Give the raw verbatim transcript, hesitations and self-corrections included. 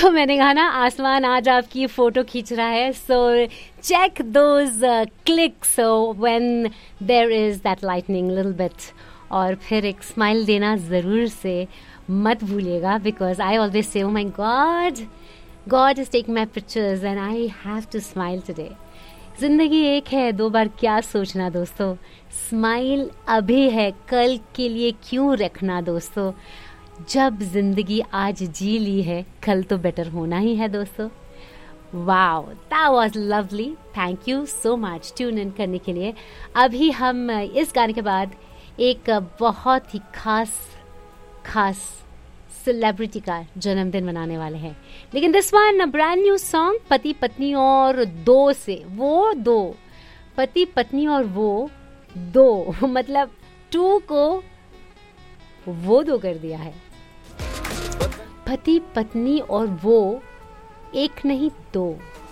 तो मैंने कहा ना आसमान आज आपकी फोटो खींच रहा है, so check those clicks when there is that lightning little bit, और फिर एक स्माइल देना ज़रूर से मत भूलिएगा, because I always say, O my God, God is taking my pictures and I have to smile today. जिंदगी एक है, दो बार क्या सोचना दोस्तों, स्माइल अभी है, कल के लिए क्यों रखना दोस्तों, जब जिंदगी आज जी ली है कल तो बेटर होना ही है दोस्तों। Wow, that was lovely, thank you so much tune in करने के लिए। अभी हम इस गाने के बाद एक बहुत ही खास खास सेलिब्रिटी का जन्मदिन मनाने वाले हैं, लेकिन this one brand new song पति पत्नी और दो से वो दो, पति पत्नी और वो दो मतलब टू को वो दो कर दिया है, पति पत्नी और वो एक नहीं दो।